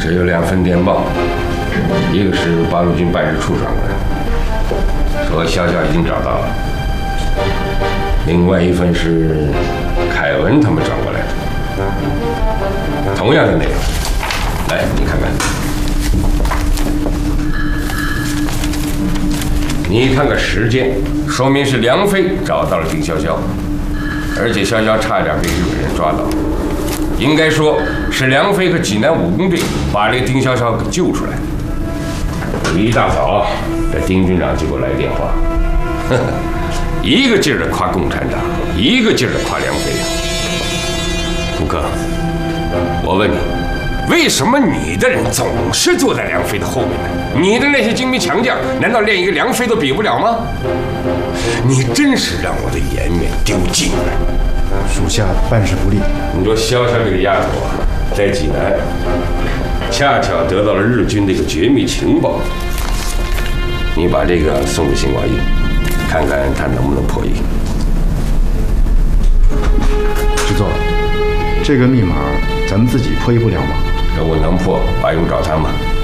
只有2份电报，一个是八路军办事处传过来，说潇潇已经找到了；另外一份是凯文他们转过来的，同样的内容。来，你看看。你看个时间，说明是梁飞找到了丁潇潇，而且潇潇差点被日本人抓到。应该说是梁飞和济南武工队把这个丁潇潇给救出来。一大早，这丁军长就给我来电话，呵呵，一个劲儿的夸共产党，一个劲儿的夸梁飞。胡克，我问你，为什么你的人总是坐在梁飞的后面呢？你的那些精兵强将，难道连一个梁飞都比不了吗？你真是让我的颜面丢尽了。 属下办事不力。 你说潇潇这个丫头啊，在济南恰巧得到了日军的一个绝密情报，你把这个送给新华印，看看他能不能破译。 知座，这个密码咱们自己破译不了吗？ 如果能破，还用找他吗？